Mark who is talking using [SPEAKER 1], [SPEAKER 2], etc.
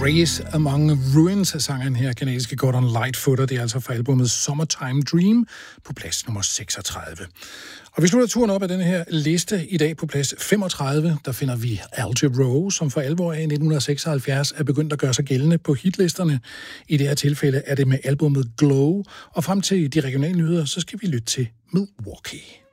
[SPEAKER 1] Grace Among Ruins af sangeren her, kanadiske Gordon Lightfoot, og det er altså fra albumet Summertime Dream på plads nummer 36. Og vi slutter turen op af den her liste i dag på plads 35. Der finder vi Al Jarreau, som for alvor af 1976 er begyndt at gøre sig gældende på hitlisterne. I det her tilfælde er det med albumet Glow, og frem til de regionale nyheder, så skal vi lytte til Milwaukee.